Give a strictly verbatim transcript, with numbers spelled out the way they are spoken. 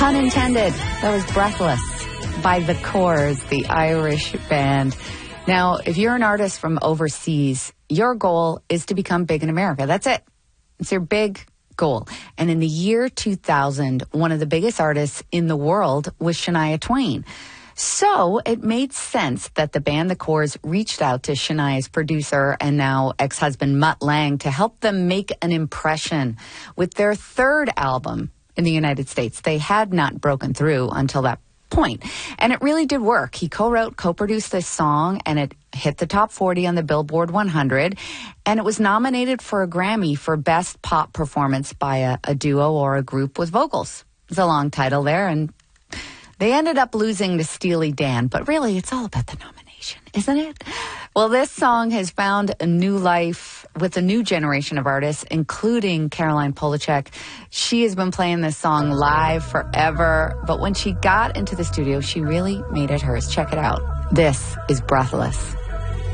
Pun intended. That was Breathless by The Corrs, the Irish band. Now, if you're an artist from overseas, your goal is to become big in America. That's it. It's your big goal. And in the year two thousand, one of the biggest artists in the world was Shania Twain. So it made sense that the band The Corrs reached out to Shania's producer and now ex-husband Mutt Lange to help them make an impression with their third album in the United States. They had not broken through until that point. And it really did work. He co-wrote, co-produced this song, and it hit the top forty on the Billboard one hundred. And it was nominated for a Grammy for Best Pop Performance by a, a duo or a group with vocals. It's a long title there, and they ended up losing to Steely Dan. But really, it's all about the nomination, isn't it? Well, this song has found a new life with a new generation of artists, including Caroline Polachek. She has been playing this song live forever, but when she got into the studio, she really made it hers. Check it out. This is Breathless.